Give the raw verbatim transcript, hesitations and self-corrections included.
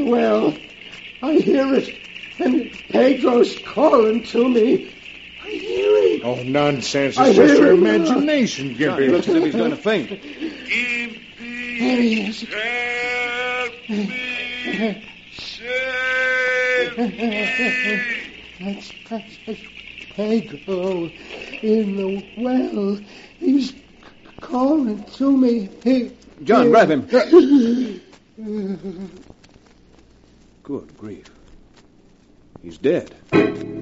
the well. I hear it, and Pedro's calling to me. I hear it. Oh, nonsense. I It's just hear your him. imagination, John, he Gimpy. looks as if he's going to faint. There he is. Help me! Save me! That's, that's, that's Pedro in the well. He's c- calling to me. He, John, he- grab him. Good grief. He's dead.